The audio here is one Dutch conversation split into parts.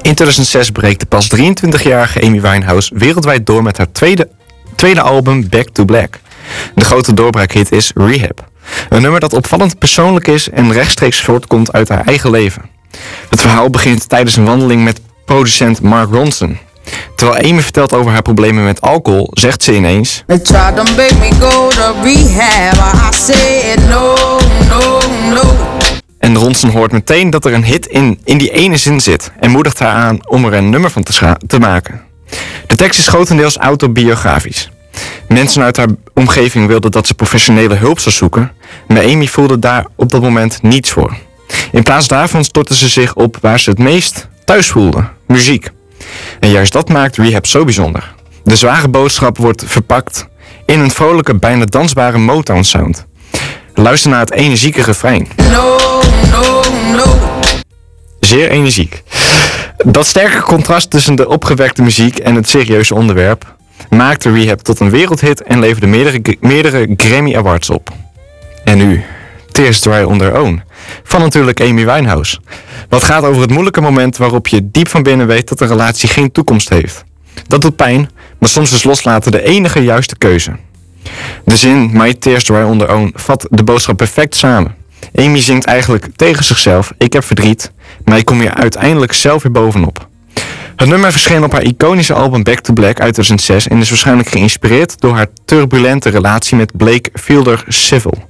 In 2006 breekt de pas 23-jarige Amy Winehouse wereldwijd door met haar tweede album Back to Black. De grote doorbraakhit is Rehab. Een nummer dat opvallend persoonlijk is en rechtstreeks voortkomt uit haar eigen leven. Het verhaal begint tijdens een wandeling met producent Mark Ronson. Terwijl Amy vertelt over haar problemen met alcohol, zegt ze ineens: They tried to make me go to rehab. I said no, no, no. En Ronson hoort meteen dat er een hit in die ene zin zit en moedigt haar aan om er een nummer van te maken. De tekst is grotendeels autobiografisch. Mensen uit haar omgeving wilden dat ze professionele hulp zou zoeken, maar Amy voelde daar op dat moment niets voor. In plaats daarvan stortte ze zich op waar ze het meest thuis voelde: muziek. En juist dat maakt Rehab zo bijzonder. De zware boodschap wordt verpakt in een vrolijke, bijna dansbare Motown sound. Luister naar het energieke refrein. No, no, no. Zeer energiek. Dat sterke contrast tussen de opgewekte muziek en het serieuze onderwerp maakte Rehab tot een wereldhit en leverde meerdere Grammy Awards op. En nu, Tears Dry on Their Own, van natuurlijk Amy Winehouse. Wat gaat over het moeilijke moment waarop je diep van binnen weet dat een relatie geen toekomst heeft. Dat doet pijn, maar soms is loslaten de enige juiste keuze. De zin My Tears Dry on Their Own vat de boodschap perfect samen. Amy zingt eigenlijk tegen zichzelf: ik heb verdriet, maar ik kom hier uiteindelijk zelf weer bovenop. Het nummer verscheen op haar iconische album Back to Black uit 2006 en is waarschijnlijk geïnspireerd door haar turbulente relatie met Blake Fielder Civil.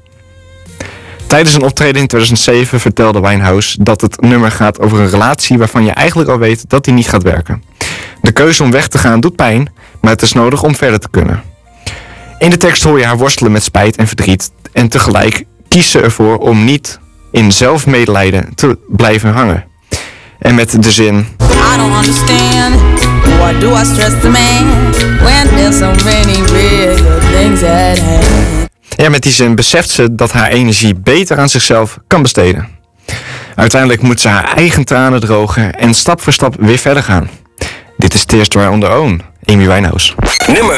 Tijdens een optreden in 2007 vertelde Winehouse dat het nummer gaat over een relatie waarvan je eigenlijk al weet dat die niet gaat werken. De keuze om weg te gaan doet pijn, maar het is nodig om verder te kunnen. In de tekst hoor je haar worstelen met spijt en verdriet en tegelijk kiest ze ervoor om niet in zelfmedelijden te blijven hangen. En met de zin: I don't understand. Why do I stress the man when there's so many real good things at hand? Ja, met die zin beseft ze dat haar energie beter aan zichzelf kan besteden. Uiteindelijk moet ze haar eigen tranen drogen en stap voor stap weer verder gaan. Dit is Tears Dry on Their Own, Amy Winehouse. Nummer